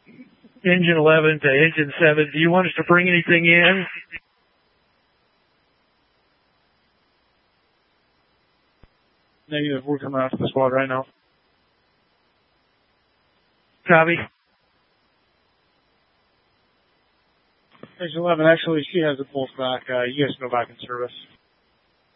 Engine 11 to Engine 7. Do you want us to bring anything in? Negative. We're coming out to the squad right now. Copy. Engine 11, actually, she has a pulse back. You guys go back in service.